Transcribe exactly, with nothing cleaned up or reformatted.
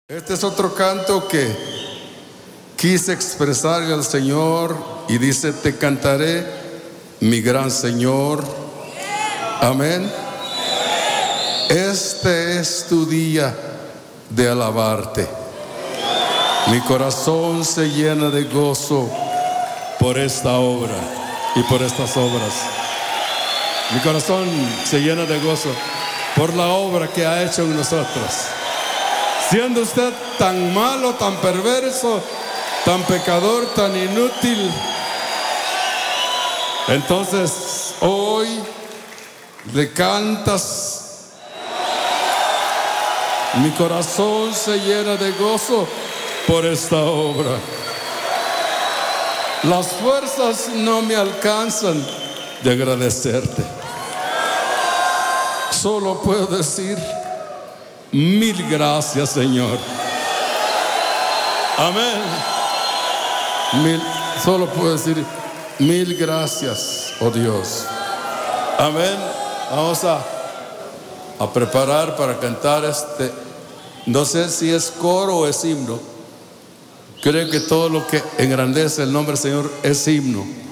Este es otro canto que quise expresarle al Señor y dice: te cantaré, mi gran Señor. Amén. Este es tu día de alabarte. Mi corazón se llena de gozo por esta obra y por estas obras. Mi corazón se llena de gozo por la obra que ha hecho en nosotros. Siendo usted tan malo, tan perverso, tan pecador, tan inútil, entonces hoy le cantas. Mi corazón se llena de gozo por esta obra. Las fuerzas no me alcanzan de agradecerte. Solo puedo decir: mil gracias, Señor. Amén. Mil, solo puedo decir mil gracias, oh Dios. Amén. Vamos a, a preparar para cantar este. No sé si es coro o es himno. Creo que todo lo que engrandece el nombre del Señor es himno.